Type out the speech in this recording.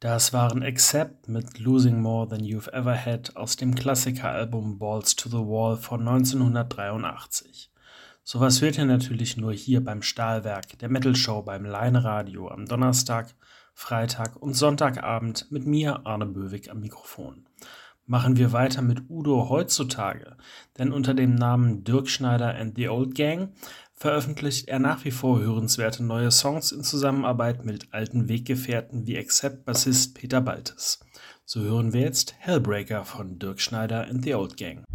Das waren Accept mit Losing More Than You've Ever Had aus dem Klassikeralbum Balls to the Wall von 1983. Sowas hört ihr natürlich nur hier beim Stahlwerk, der Metal-Show beim Line-Radio am Donnerstag, Freitag und Sonntagabend mit mir, Arne Böwig, am Mikrofon. Machen wir weiter mit Udo heutzutage, denn unter dem Namen Dirk Schneider and the Old Gang veröffentlicht er nach wie vor hörenswerte neue Songs in Zusammenarbeit mit alten Weggefährten wie Accept-Bassist Peter Baltes. So hören wir jetzt Hellbreaker von Dirk Schneider and the Old Gang.